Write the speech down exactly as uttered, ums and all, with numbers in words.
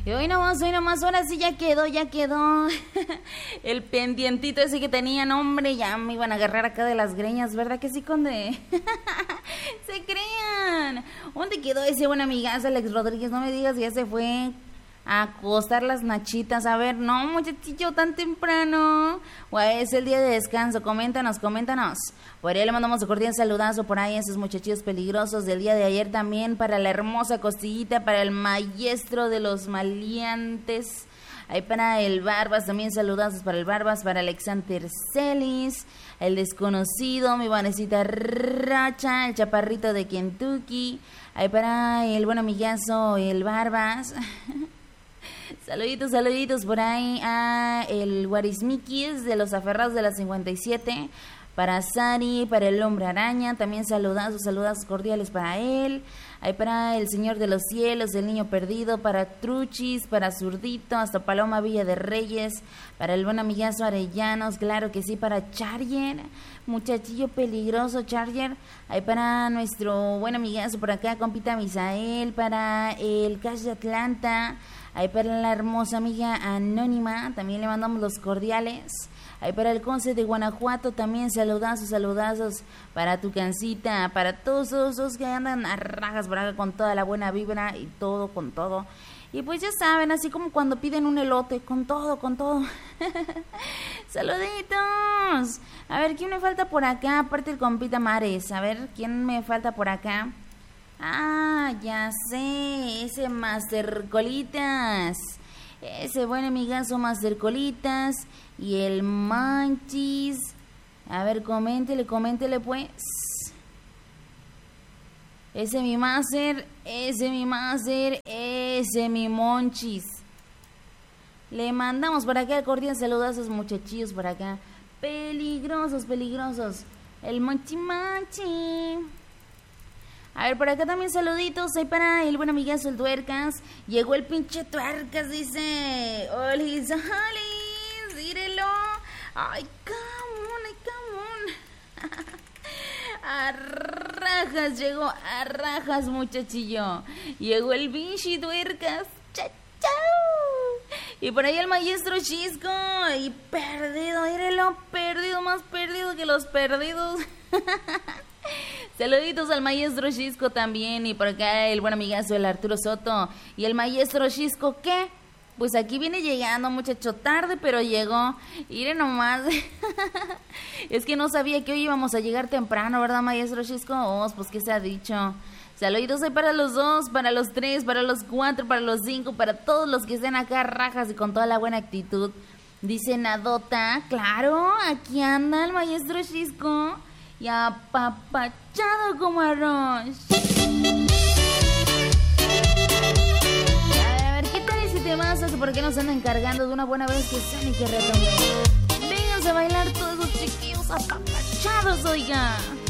Y hoy nomás, hoy nomás, ahora sí ya quedó, ya quedó. El pendientito ese que tenían, hombre, ya me iban a agarrar acá de las greñas, ¿verdad que sí, conde? Se crean. ¿Dónde quedó ese buen amigazo Alex Rodríguez? No me digas que ya se fue a acostar las nachitas. A ver, no, muchachillo, tan temprano. O es el día de descanso. Coméntanos, coméntanos. Por ahí le mandamos un cordial saludazo por ahí a esos muchachillos peligrosos del día de ayer también. Para la hermosa costillita, para el maestro de los maleantes. Ahí para el Barbas, también saludazos para el Barbas, para Alexander Celis, el desconocido, mi Vanesita Racha, el chaparrito de Kentucky. Ahí para el buen amigazo, el Barbas. Saluditos, saluditos por ahí a el Guarismiquis de los aferrados de la cincuenta y siete, para Sari, para el Hombre Araña, también saludazos, saludazos cordiales para él. Ahí para el Señor de los Cielos, el Niño Perdido, para Truchis, para Zurdito, hasta Paloma Villa de Reyes, para el buen amigazo Arellanos, claro que sí, para Charger, muchachillo peligroso Charger. Ahí para nuestro buen amigazo por acá, compita Misael, para el Cash de Atlanta. Ahí para la hermosa amiga Anónima, también le mandamos los cordiales. Ahí para el Conce de Guanajuato, también saludazos, saludazos para tu cancita, para todos esos que andan a rajas por acá con toda la buena vibra y todo, con todo. Y pues ya saben, así como cuando piden un elote, con todo, con todo. Saluditos. A ver, ¿quién me falta por acá? Aparte el compita Mares, a ver, ¿quién me falta por acá? Ah, ya sé, ese Master Colitas, ese buen amigazo Master Colitas y el Manchis. A ver, coméntele, coméntele pues. Ese mi Master, ese mi Master, ese mi Monchis. Le mandamos por acá cordial saludos a esos muchachillos por acá. Peligrosos, peligrosos. El Monchi Manchi. A ver, por acá también saluditos. Ahí para el buen amigazo, el Tuercas. Llegó el pinche Tuercas, dice. Olis, olis, dírelo. Ay, come on, ay, come on. A rajas, llegó a rajas, muchachillo. Llegó el pinche Tuercas. Chao, chao. Y por ahí el maestro Chisco. Y perdido, dírelo, perdido, más perdido que los perdidos. Saluditos al maestro Chisco también. Y por acá el buen amigazo el Arturo Soto. Y el maestro Chisco, ¿qué? Pues aquí viene llegando, muchacho, tarde, pero llegó. Mire nomás. Es que no sabía que hoy íbamos a llegar temprano, ¿verdad, maestro Chisco? Oh, pues qué se ha dicho. Saluditos ahí para los dos, para los tres, para los cuatro, para los cinco, para todos los que estén acá rajas y con toda la buena actitud. Dice Nadota, claro, aquí anda el maestro Chisco. Y apapachado como arroz. A ver, ¿qué tal ese temazo? ¿Por qué nos andan cargando de una buena vez que sean y que retomben? Vénganse a bailar todos los chiquillos apapachados, oiga.